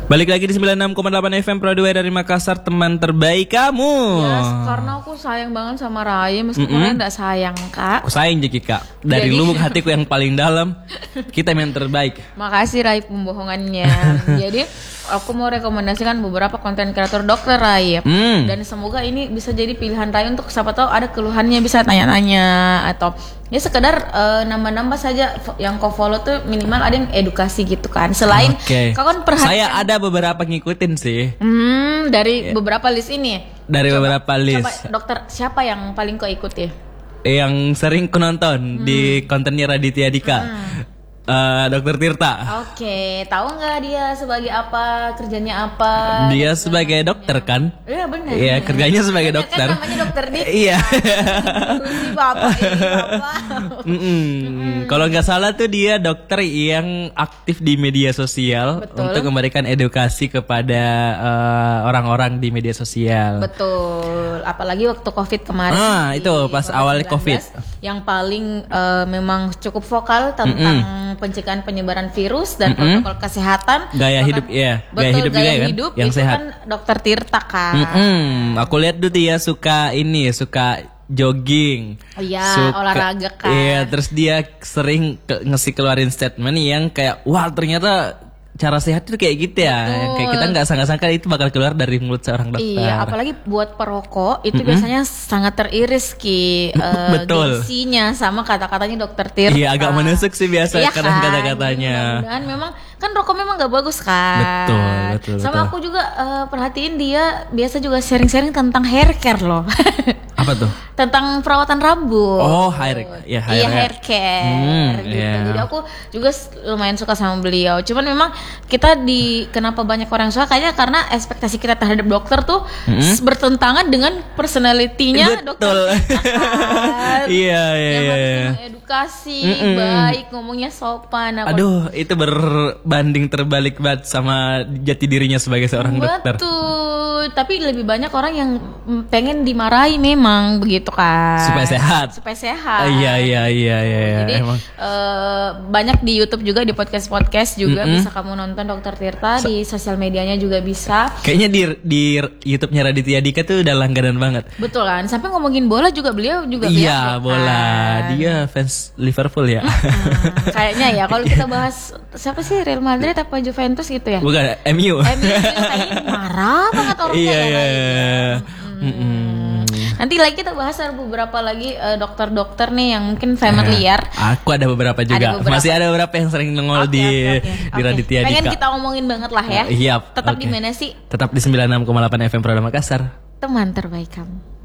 Balik lagi di 96,8 FM Pro 2 dari Makassar, teman terbaik kamu. Yes, karena aku sayang banget sama Rai, meskipun enggak sayang, Kak. Aku sayang Jeki, Kak. Dari lubuk hatiku yang paling dalam, kita yang terbaik. Makasih Rai pembohongannya. Jadi aku mau rekomendasikan beberapa konten kreator dokter Rai. Dan semoga ini bisa jadi pilihan Rai untuk siapa tahu ada keluhannya bisa tanya-tanya atau ya sekedar nambah-nambah saja yang kau follow tuh minimal ada yang edukasi gitu kan. Selain kau kan perhatian. Saya ada beberapa ngikutin sih. Dari beberapa list ini. Dari beberapa list. Coba dokter siapa yang paling kau ikuti? Yang sering ku nonton di kontennya Raditya Dika. Dokter Tirta. Oke, tahu nggak dia sebagai apa, kerjanya apa? Dia sebagai dokter kan? Iya benar. Iya, kerjanya sebagai dokter. Kan namanya dokter Dik. Iya. Si bapak ini bapak. Kalau nggak salah tuh dia dokter yang aktif di media sosial. Betul. Untuk memberikan edukasi kepada orang-orang di media sosial. Betul. Apalagi waktu COVID kemarin. Itu pas awal COVID. Yang paling memang cukup vokal tentang pencegahan penyebaran virus dan protokol kesehatan, gaya hidup betul, hidup gaya juga hidup kan yang itu sehat. Kan dokter Tirta kan. Aku lihat tuh dia suka jogging. Iya, olahraga kan. Iya, terus dia sering keluarin statement yang kayak wah ternyata cara sehat itu kayak gitu ya. Betul. Kayak kita nggak sangka-sangka itu bakal keluar dari mulut seorang dokter. Iya, apalagi buat perokok itu biasanya sangat teriris Betul. gengsinya sama kata-katanya dokter Tirta. Iya, agak menusuk sih biasa Iya kadang kan? kata-katanya. Dan memang kan rokok memang nggak bagus kan. Betul. Sama aku juga perhatiin dia biasa juga sharing-sharing tentang hair care loh. Apa tuh? Tentang perawatan rambut. Oh, hair care gitu. Jadi aku juga lumayan suka sama beliau. Cuman memang kita kenapa banyak orang suka kayaknya karena ekspektasi kita terhadap dokter tuh bertentangan dengan personalitinya dokter. Iya. Yang harus edukasi, baik, ngomongnya sopan. Aduh, itu berbanding terbalik banget sama jati dirinya sebagai seorang dokter. Betul, tapi lebih banyak orang yang pengen dimarahi memang begitu kan. Supaya sehat. Iya. Jadi emang. Banyak di YouTube juga, di podcast juga bisa kamu nonton dokter Tirta, di sosial medianya juga bisa. Kayaknya di YouTube-nya Raditya Dika tuh udah langganan banget. Betul kan, sampai ngomongin bola juga beliau juga. Iya, bola. Dia fans Liverpool ya. Kayaknya ya, kalau kita bahas siapa sih, Real Madrid apa Juventus gitu ya? Bukan, MU. Kayaknya marah banget orangnya. Iya. Nanti lagi kita bahas beberapa lagi dokter-dokter nih yang mungkin familiar. Aku ada beberapa juga. Masih ada beberapa yang sering nongol di Raditya Dika. Pengen kita omongin banget lah ya. Iya. Tetap di mana sih? Tetap di 96,8 FM Pro Makassar. Teman terbaik kamu.